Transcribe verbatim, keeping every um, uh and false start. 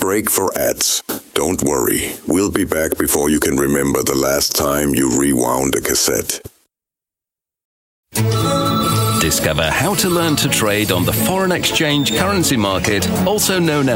break for ads. Don't worry, we'll be back before you can remember the last time you rewound a cassette. Discover how to learn to trade on the foreign exchange currency market, also known as